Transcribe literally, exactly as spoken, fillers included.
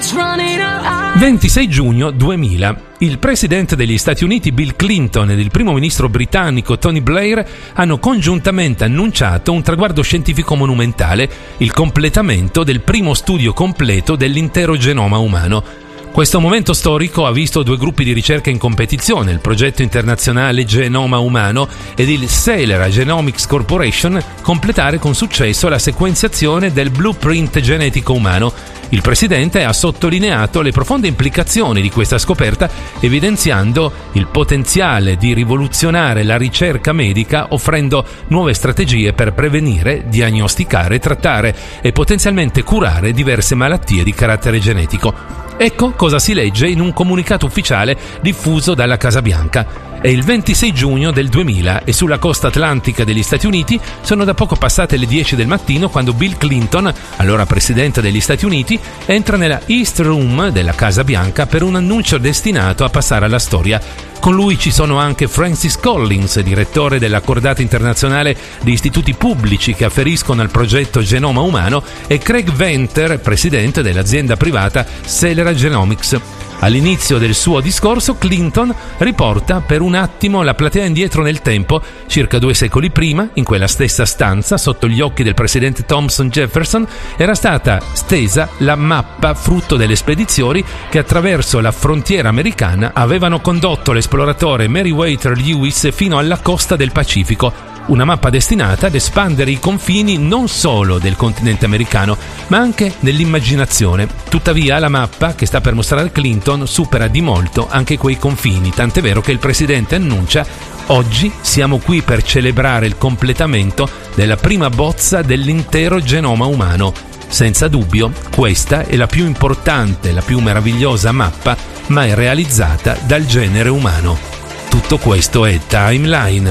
ventisei giugno duemila. Il presidente degli Stati Uniti Bill Clinton ed il primo ministro britannico Tony Blair hanno congiuntamente annunciato un traguardo scientifico monumentale, il completamento del primo studio completo dell'intero genoma umano. Questo momento storico ha visto due gruppi di ricerca in competizione, il progetto internazionale Genoma Umano ed il Celera Genomics Corporation, completare con successo la sequenziazione del blueprint genetico umano. Il presidente ha sottolineato le profonde implicazioni di questa scoperta, evidenziando il potenziale di rivoluzionare la ricerca medica, offrendo nuove strategie per prevenire, diagnosticare, trattare e potenzialmente curare diverse malattie di carattere genetico. Ecco cosa si legge in un comunicato ufficiale diffuso dalla Casa Bianca. È il ventisei giugno del duemila e sulla costa atlantica degli Stati Uniti sono da poco passate le dieci del mattino quando Bill Clinton, allora presidente degli Stati Uniti, entra nella East Room della Casa Bianca per un annuncio destinato a passare alla storia. Con lui ci sono anche Francis Collins, direttore della cordata internazionale di istituti pubblici che afferiscono al progetto Genoma Umano, e Craig Venter, presidente dell'azienda privata Celera Genomics. All'inizio del suo discorso Clinton riporta per un attimo la platea indietro nel tempo. Circa due secoli prima, in quella stessa stanza, sotto gli occhi del presidente Thompson Jefferson, era stata stesa la mappa frutto delle spedizioni che attraverso la frontiera americana avevano condotto l'esploratore Meriwether Lewis fino alla costa del Pacifico. Una mappa destinata ad espandere i confini non solo del continente americano, ma anche nell'immaginazione. Tuttavia, la mappa che sta per mostrare Clinton supera di molto anche quei confini, tant'è vero che il presidente annuncia: oggi siamo qui per celebrare il completamento della prima bozza dell'intero genoma umano. Senza dubbio, questa è la più importante, la più meravigliosa mappa mai realizzata dal genere umano. Tutto questo è Timeline.